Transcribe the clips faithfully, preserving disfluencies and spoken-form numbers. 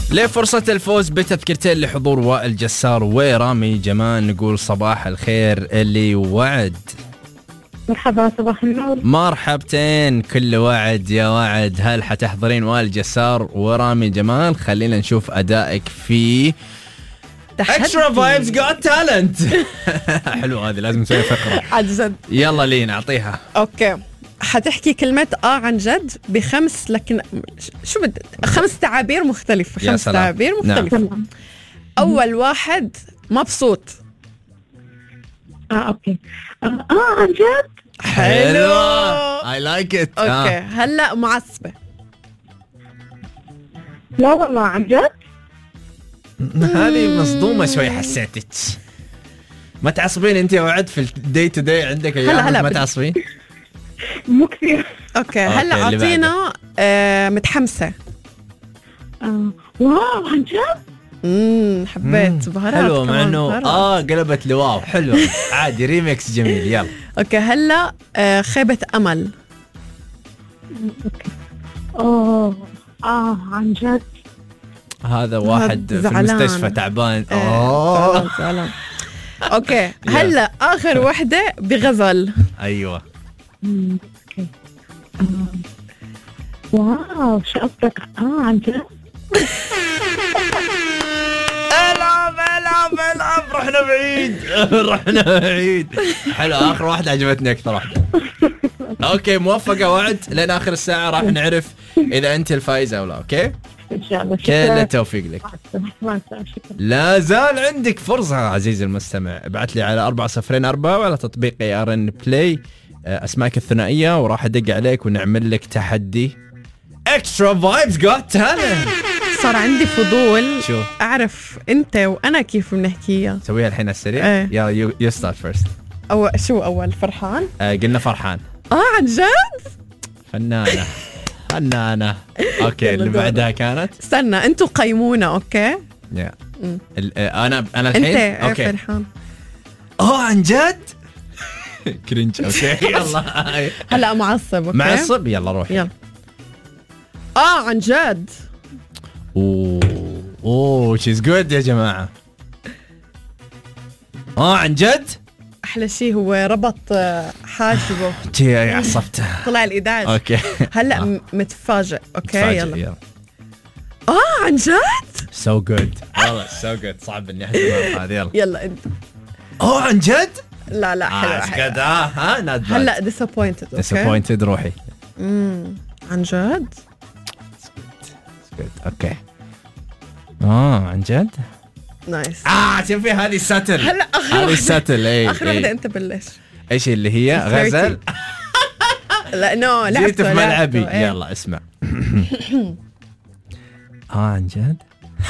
لفرصة الفوز بتذكرتين لحضور وائل جسار ورامي جمال نقول صباح الخير اللي وعد. مرحبا صباح النور. مرحبتين كل وعد يا وعد. هل حتحضرين وائل جسار ورامي جمال؟ خلينا نشوف أدائك في Extra Vibes Got Talent. حلو هذه لازم نسوي فقرة عن جد. يلا لي نعطيها. اوكي حتحكي كلمة اه عن جد بخمس لكن شو بدك خمس تعابير مختلفة. خمس تعابير مختلفة. نعم. أول واحد مبسوط. اه اوكي اه عن جد. حلو I like it. اوكي آه. هلا معصبة. لا والله عن جد. هذه مصدومة شوي حسيتك. ما تعصبين انت يا وعد في الدي تو دي عندك ايام ما تعصبين؟ مو كثير. اوكي هلا اعطينا آه متحمسة. آه. واو عن جد. امم حبيت بهارات. حلو مع انه اه قلبت لواو. حلو عادي ريميكس جميل. يلا اوكي هلا آه خيبة امل. اوكي اه اه عن جد. هذا واحد في المستشفى تعبان. اه زعلان. اوكي هلا اخر وحده بغزل. ايوه اوكي واو شو قصدك اه عن جد. العب العب العب رحنا بعيد. رحنا بعيد. حلو اخر واحده عجبتني اكثر واحده. اوكي موفقه وعد. لين اخر الساعه راح نعرف اذا انت الفائزه او لا. اوكي ان شاء الله. كل التوفيق لك. لا زال عندك فرصه عزيزي المستمع. ابعث لي على أربعة صفر أربعة وعلى تطبيق اي ار ان بلاي اسماك الثنائيه وراح ادق عليك ونعمل لك تحدي Extra Vibes Got Talent. صار عندي فضول شو اعرف انت وانا كيف بنحكيها. سويها الحين السريع. ايه. يلا يو ستارت فيرست. او شو اول فرحان. آه قلنا فرحان. اه عن جد. فنانه فنانه. اوكي اللي بعدها كانت استنى انتوا قيمونا. اوكي يا انا انا الحين انت اوكي فرحان. اه عن جد. كرنج. اوكي يلا هلا معصب. اوكي معصب. يلا روح. يلا اه عن جد. اوه اوه شيز جود يا جماعه. اه عن جد. احلى شيء هو ربط حاجبه. تي عصبته طلع الإيداج. اوكي هلا آه. متفاجئ. اوكي يلا. يلا اه عن جد. سو جود والله سو جود. صعب اني احزم هذه. يلا يلا انت. اه عن جد. لا لا حلو. اه كذا ها ناد. هلا disappointed. اوكي disappointed روحي. امم عن جد. اوكي اه عن جد. نايس. اه شوفي هذه ساتل. هلا هذه ساتل. اي اخر وحده انت بلش. ايش اللي هي غزل. لا نو لعبت جيت في ملعبي. يلا اسمع. اه عن جد.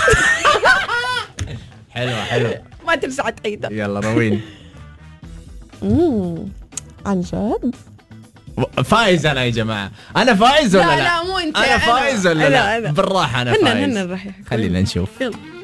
حلوه حلوه. ما ترجع تعيدها. يلا روين. امم عن جد. فايز انا يا جماعه. انا فايز ولا لا؟ لا لا مو انت. انا فايز ولا لا؟ أنا. بالراحه انا هن فايز. هن راح خلينا نشوف. يلا